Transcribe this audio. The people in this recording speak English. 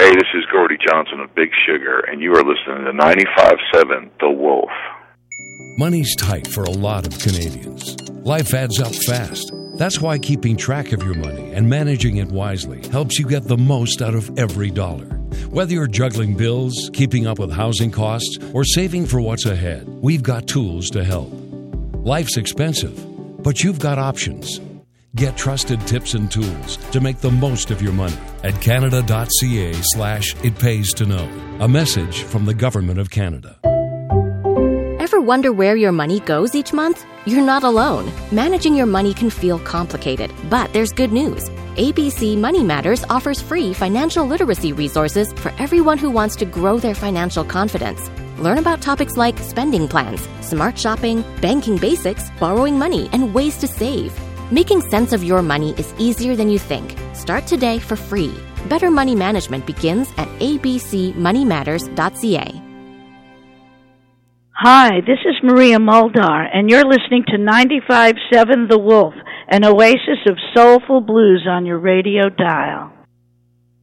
Hey, this is Gordy Johnson of Big Sugar, and you are listening to 95.7 The Wolf. Money's tight for a lot of Canadians. Life adds up fast. That's why keeping track of your money and managing it wisely helps you get the most out of every dollar. Whether you're juggling bills, keeping up with housing costs, or saving for what's ahead, we've got tools to help. Life's expensive, but you've got options. Get trusted tips and tools to make the most of your money at canada.ca/it-pays-to-know. A message from the Government of Canada. Ever wonder where your money goes each month? You're not alone. Managing your money can feel complicated, but there's good news. ABC Money Matters offers free financial literacy resources for everyone who wants to grow their financial confidence. Learn about topics like spending plans, smart shopping, banking basics, borrowing money, and ways to save. Making sense of your money is easier than you think. Start today for free. Better money management begins at abcmoneymatters.ca. Hi, this is Maria Muldar, and you're listening to 95.7 The Wolf, an oasis of soulful blues on your radio dial.